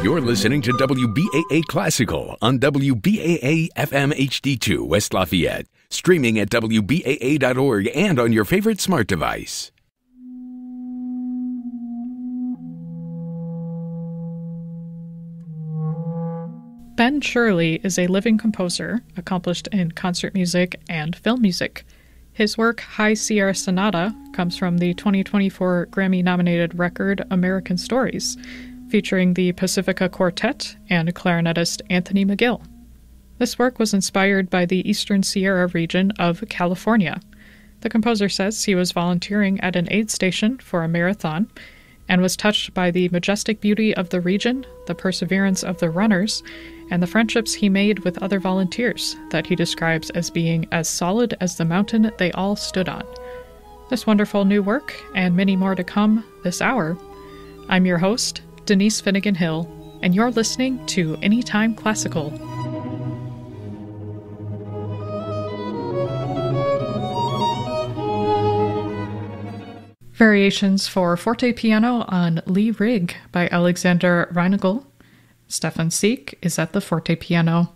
You're listening to WBAA Classical on WBAA FM HD2 West Lafayette, streaming at WBAA.org and on your favorite smart device. Ben Shirley is a living composer, accomplished in concert music and film music. His work, High Sierra Sonata, comes from the 2024 Grammy-nominated record American Stories, featuring the Pacifica Quartet and clarinetist Anthony McGill. This work was inspired by the Eastern Sierra region of California. The composer says he was volunteering at an aid station for a marathon and was touched by the majestic beauty of the region, the perseverance of the runners, and the friendships he made with other volunteers that he describes as being as solid as the mountain they all stood on. This wonderful new work, and many more to come this hour. I'm your host, Denise Finnegan Hill, and you're listening to Anytime Classical. Variations for forte piano on Lee Rig by Alexander Reinagel. Stefan Seek is at the forte piano.